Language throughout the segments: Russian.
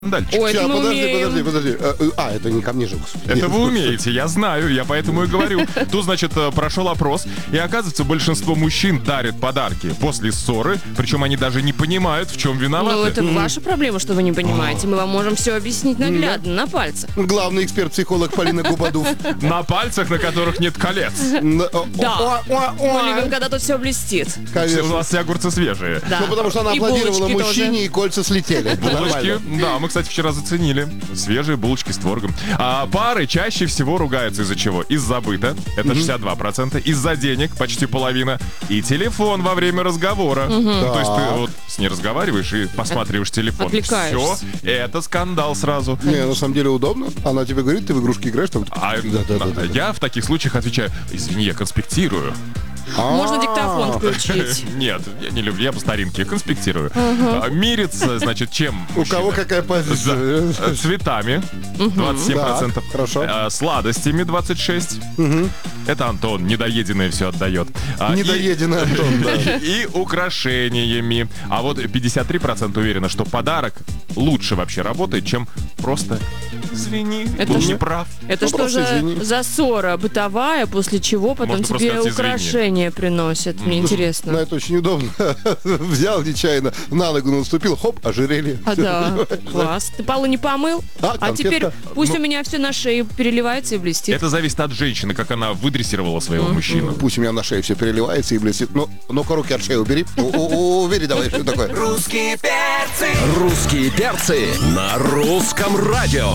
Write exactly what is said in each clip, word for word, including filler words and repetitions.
Дальше. Ой, Сейчас, это мы подожди, умеем. подожди, подожди. А, это не ко мне же, господи. Это вы умеете, я знаю, я поэтому и говорю. Тут, значит, прошел опрос, и оказывается, большинство мужчин дарят подарки после ссоры, причем они даже не понимают, в чем виноваты. Ну, это ваша проблема, что вы не понимаете. Мы вам можем все объяснить наглядно, на пальцах. Главный эксперт-психолог Полина Губадув. На пальцах, на которых нет колец. Да. Мы любим, когда тут все блестит. У Конечно. нас все огурцы свежие. Да. Ну, потому что она И аплодировала булочки мужчине, тоже. и кольца слетели. Это Булочки, нормально. да, мы, кстати, вчера заценили. Свежие булочки с творогом. А пары чаще всего ругаются из-за чего? Из-за быта, это шестьдесят два процента, из-за денег, почти половина, и телефон во время разговора. То есть ты вот с ней разговариваешь и посматриваешь телефон. Отвлекаешься. Все, это скандал сразу. Не, на самом деле удобно. Она тебе говорит, ты в игрушки играешь, там... А Да, да, да, да. я в таких случаях отвечаю: извини, я конспектирую. Можно А. диктофон включить. Нет, я не люблю, я по старинке конспектирую. А, Мириться, значит, чем? У кого мужчина? какая позиция? Да. Цветами двадцать семь процентов. Да, хорошо. А, Сладостями двадцать шесть процентов. Это Антон, недоеденное все отдает. А, и- Недоеденный Антон, да. И украшениями. А вот пятьдесят три процента уверено, что подарок лучше вообще работает, чем просто «извини, Это был ж- неправ». Это Ну, что просто за, извини. за ссора бытовая, после чего потом Можно просто тебе сказать «извини». украшения приносят? Мне Ну, интересно. это очень удобно. Взял нечаянно, на ногу наступил, хоп, ожерелье. А да, класс. Ты полы не помыл? А, А теперь конфетка. пусть Ну, у меня все на шее переливается и блестит. Это зависит от женщины, как она выдрессировала своего мужчину. Пусть у меня на шее все переливается и блестит. Ну, ну-ка, руки от шеи убери. У- у- Убери давай, что такое? Русские перцы! Русские перцы на русском радио.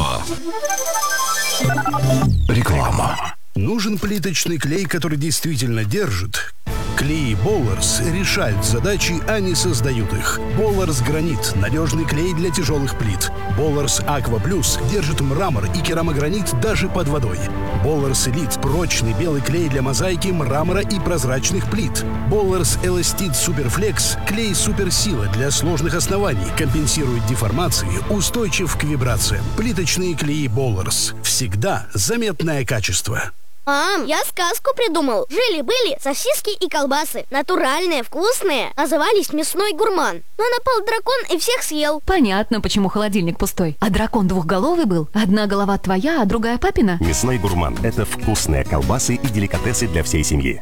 Реклама. Нужен плиточный клей, который действительно держит? Клей Болларс решают задачи, а не создают их. Болларс Гранит – надежный клей для тяжелых плит. Болларс Аква Плюс держит мрамор и керамогранит даже под водой. Болларс Элит – прочный белый клей для мозаики, мрамора и прозрачных плит. Болларс Эластит Суперфлекс – клей суперсила для сложных оснований, компенсирует деформации, устойчив к вибрациям. Плиточные клеи Болларс. Всегда заметное качество. Мам, я сказку придумал. Жили-были сосиски и колбасы. Натуральные, вкусные. Назывались «Мясной гурман». Но напал дракон и всех съел. Понятно, почему холодильник пустой. А дракон двухголовый был? Одна голова твоя, а другая папина? Мясной гурман – это вкусные колбасы и деликатесы для всей семьи.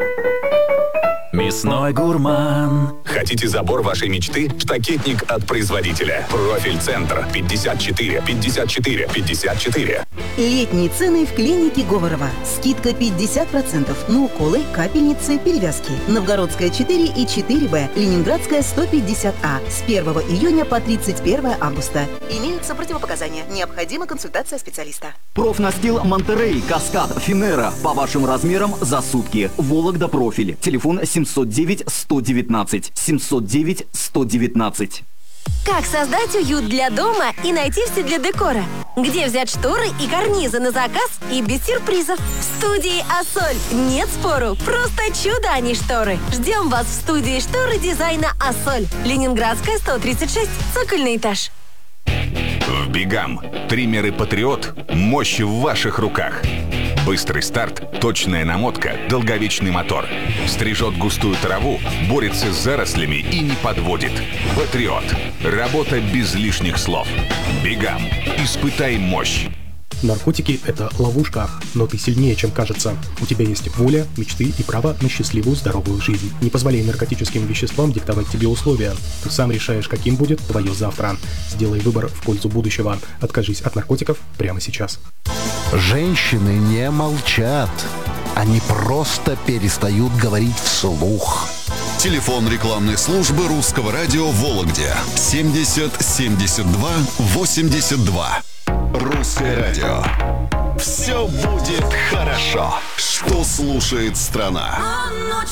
Мясной гурман. Хотите забор вашей мечты? Штакетник от производителя. Профиль Центр пятьдесят четыре пятьдесят четыре пятьдесят четыре. Летние цены в клинике Говорова. Скидка пятьдесят процентов на уколы, капельницы, перевязки. Новгородская четыре и четыре Б, Ленинградская сто пятьдесят А. С первого июня по тридцать первое августа. Имеются противопоказания. Необходима консультация специалиста. Профнастил Монтерей, Каскад, Финера. По вашим размерам за сутки. Вологда Профиль. Телефон семьсот девять сто девятнадцать. семьсот девять сто девятнадцать. Как создать уют для дома и найти все для декора? Где взять шторы и карнизы на заказ и без сюрпризов? В студии «Ассоль». Нет спору, просто чудо, а не шторы. Ждем вас в студии шторы дизайна «Ассоль». Ленинградская, сто тридцать шесть, цокольный этаж. В Бигам. Триммеры «Патриот». Мощь в ваших руках. Быстрый старт, точная намотка, долговечный мотор. Стрижет густую траву, борется с зарослями и не подводит. «Патриот». Работа без лишних слов. Бигам. Испытай мощь. Наркотики – это ловушка, но ты сильнее, чем кажется. У тебя есть воля, мечты и право на счастливую, здоровую жизнь. Не позволяй наркотическим веществам диктовать тебе условия. Ты сам решаешь, каким будет твое завтра. Сделай выбор в пользу будущего. Откажись от наркотиков прямо сейчас. Женщины не молчат. Они просто перестают говорить вслух. Телефон рекламной службы русского радио в Вологде семьдесят семьдесят два восемьдесят два. Русское радио. Все будет хорошо. Что слушает страна?